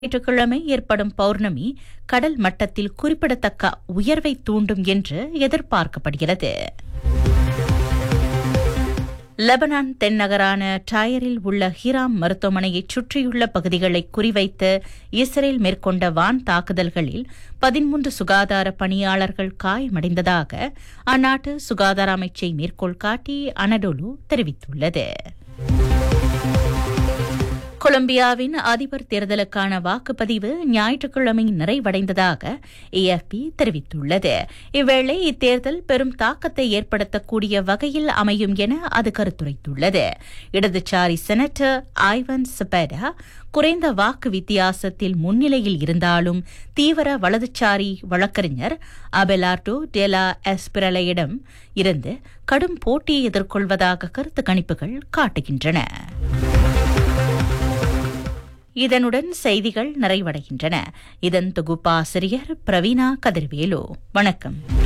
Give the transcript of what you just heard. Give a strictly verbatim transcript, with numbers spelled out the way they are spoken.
ஞாயிற்றுக்கிழமை ஏற்படும் பௌர்ணமி கடல் மட்டத்தில் குறிப்பிடத்தக்க உயர்வை தூண்டும் என்று எதிர்பார்க்கப்படுகிறது. லெபனான் தென்னகரான டயரில் உள்ள ஹிராம் மருத்துவமனையைச் சுற்றியுள்ள பகுதிகளை குறிவைத்து இஸ்ரேல் மேற்கொண்ட வான் தாக்குதல்களில் பதிமூன்று சுகாதார பணியாளர்கள் காயமடைந்ததாக அந்நாட்டு சுகாதார அமைச்சை மேற்கோள் காட்டி அனடோலு தெரிவித்துள்ளது. கொலம்பியாவின் அதிபர் தேர்தலுக்கான வாக்குப்பதிவு ஞாயிற்றுக்கிழமை நிறைவடைந்ததாக ஏஎஃப்பி தெரிவித்துள்ளது. இவ்வேளை இத்தேர்தல் பெரும் தாக்கத்தை ஏற்படுத்தக்கூடிய வகையில் அமையும் என அது கருத்துரைத்துள்ளது. இடதுசாரி செனட்டர் ஐவன் செபடா குறைந்த வாக்கு வித்தியாசத்தில் முன்னிலையில் இருந்தாலும் தீவிர வலதுசாரி வழக்கறிஞர் அபெலார்டோ டெலா எஸ்பிரலையிடம் இருந்து கடும் போட்டியை எதிர்கொள்வதாக கருத்து கணிப்புகள் காட்டுகின்றன. இதனுடன் செய்திகள் நிறைவடைகின்றன. இதன் தொகுப்பாசிரியர் பிரவீணா கதிர்வேலு. வணக்கம்.